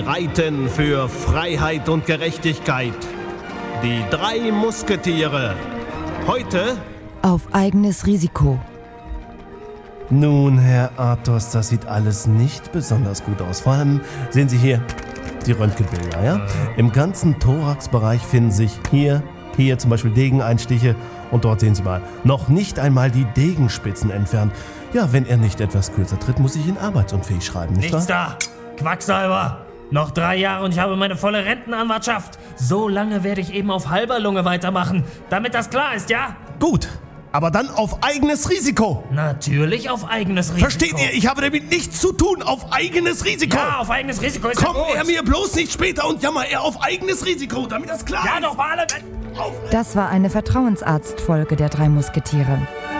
streiten für Freiheit und Gerechtigkeit. Die 3 Musketiere. Heute auf eigenes Risiko. Nun, Herr Athos, das sieht alles nicht besonders gut aus. Vor allem sehen Sie hier die Röntgenbilder, ja? Im ganzen Thoraxbereich finden sich hier zum Beispiel Degeneinstiche und dort sehen Sie mal, noch nicht einmal die Degenspitzen entfernt. Ja, wenn er nicht etwas kürzer tritt, muss ich ihn arbeitsunfähig schreiben, nicht wahr? Nichts da! Quacksalber! Noch 3 Jahre und ich habe meine volle Rentenanwartschaft. So lange werde ich eben auf halber Lunge weitermachen, damit das klar ist, ja? Gut, aber dann auf eigenes Risiko. Natürlich auf eigenes Risiko. Versteht ihr? Ich habe damit nichts zu tun. Auf eigenes Risiko. Ja, auf eigenes Risiko ist Kommt ja gut. er mir bloß nicht später und jammer er auf eigenes Risiko, damit das klar ist. Ja, doch mal alle... Das war eine Vertrauensarztfolge der 3 Musketiere.